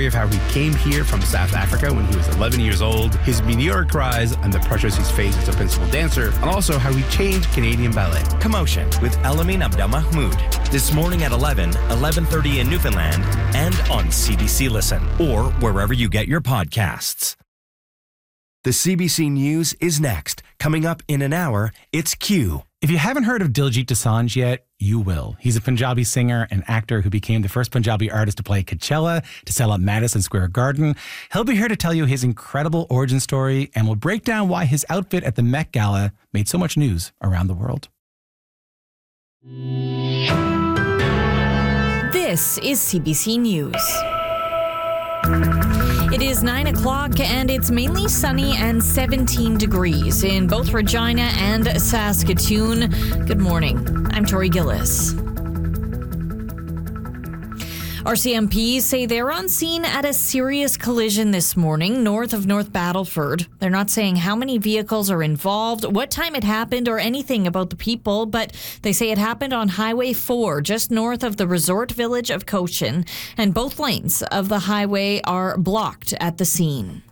story of how he came here from South Africa when he was 11 years old, his meteoric rise and the pressures he's faced as a principal dancer, and also how he changed Canadian ballet. Commotion with Elamin Abdelmahmoud. This morning at 11:30 in Newfoundland, and on CBC Listen, or wherever you get your podcasts. The CBC News is next. Coming up in an hour, it's Q. If you haven't heard of Diljit Dosanjh yet, you will. He's a Punjabi singer and actor who became the first Punjabi artist to play Coachella, to sell out Madison Square Garden. He'll be here to tell you his incredible origin story, and we'll break down why his outfit at the Met Gala made so much news around the world. This is CBC News. It is 9 o'clock and it's mainly sunny and 17 degrees in both Regina and Saskatoon. Good morning. I'm Tori Gillis. RCMPs say they're on scene at a serious collision this morning north of North Battleford. They're not saying how many vehicles are involved, what time it happened, or anything about the people, but they say it happened on Highway 4, just north of the resort village of Cochin, and both lanes of the highway are blocked at the scene.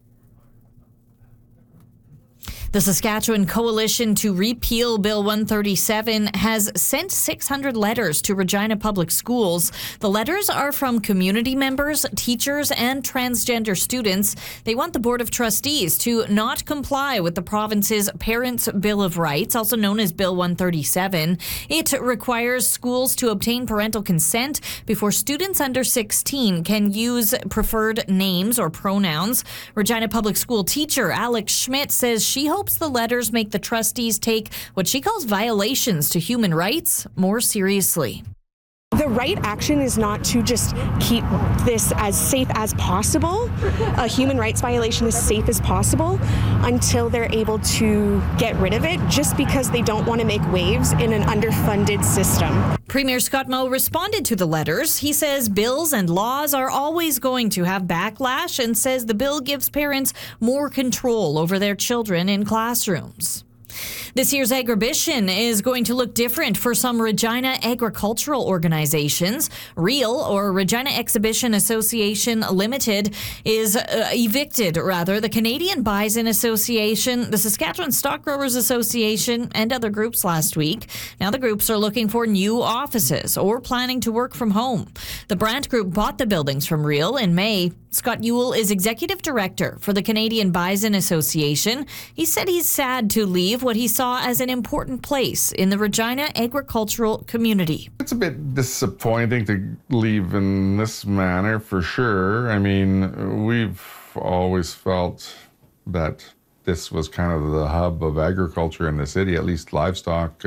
The Saskatchewan Coalition to Repeal Bill 137 has sent 600 letters to Regina Public Schools. The letters are from community members, teachers, and transgender students. They want the Board of Trustees to not comply with the province's Parents' Bill of Rights, also known as Bill 137. It requires schools to obtain parental consent before students under 16 can use preferred names or pronouns. Regina Public School teacher Alex Schmidt says she hopes the letters make the trustees take what she calls violations to human rights more seriously. The right action is not to just keep this as safe as possible, a human rights violation as safe as possible, until they're able to get rid of it, just because they don't want to make waves in an underfunded system. Premier Scott Moe responded to the letters. He says bills and laws are always going to have backlash and says the bill gives parents more control over their children in classrooms. This year's Agribition is going to look different for some Regina agricultural organizations. REAL, or Regina Exhibition Association Limited, is evicted, rather. The Canadian Bison Association, the Saskatchewan Stock Growers Association, and other groups last week. Now the groups are looking for new offices or planning to work from home. The Brandt Group bought the buildings from REAL in May. Scott Ewell is executive director for the Canadian Bison Association. He said he's sad to leave what he saw as an important place in the Regina agricultural community. It's a bit disappointing to leave in this manner, for sure. I mean, we've always felt that this was kind of the hub of agriculture in the city, at least livestock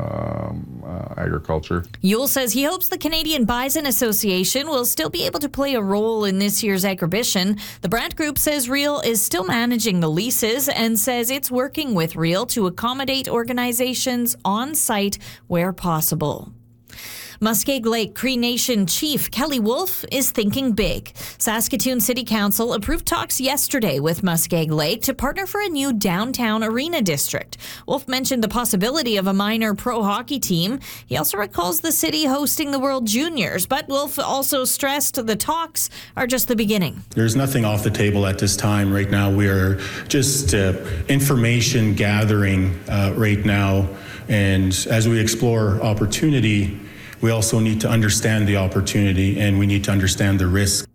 agriculture. Ewell says he hopes the Canadian Bison Association will still be able to play a role in this year's Agribition. The Brandt Group says REAL is still managing the leases and says it's working with REAL to accommodate organizations on site where possible. Muskeg Lake Cree Nation Chief Kelly Wolf is thinking big. Saskatoon City Council approved talks yesterday with Muskeg Lake to partner for a new downtown arena district. Wolf mentioned the possibility of a minor pro hockey team. He also recalls the city hosting the World Juniors, but Wolf also stressed the talks are just the beginning. There's nothing off the table at this time. Right now we are just information gathering right now, and as we explore opportunity, we also need to understand the opportunity and we need to understand the risk.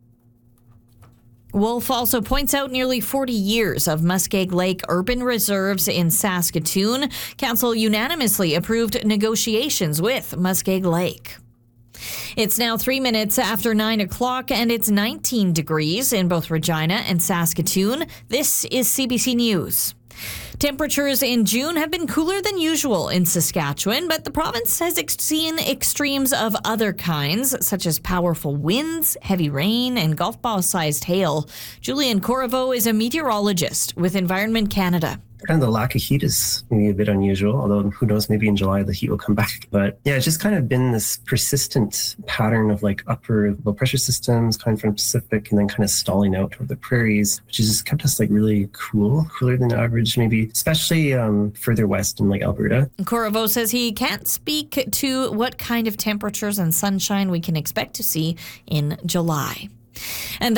Wolf also points out nearly 40 years of Muskeg Lake urban reserves in Saskatoon. Council unanimously approved negotiations with Muskeg Lake. It's now 3 minutes after 9 o'clock and it's 19 degrees in both Regina and Saskatoon. This is CBC News. Temperatures in June have been cooler than usual in Saskatchewan, but the province has seen extremes of other kinds, such as powerful winds, heavy rain, and golf ball-sized hail. Julian Corriveau is a meteorologist with Environment Canada. Kind of the lack of heat is maybe a bit unusual, although who knows, maybe in July the heat will come back. But yeah, it's just kind of been this persistent pattern of like upper low pressure systems coming from the Pacific and then kind of stalling out over the prairies, which has just kept us like really cooler than average, maybe, especially further west in like Alberta. Corriveau says he can't speak to what kind of temperatures and sunshine we can expect to see in July. And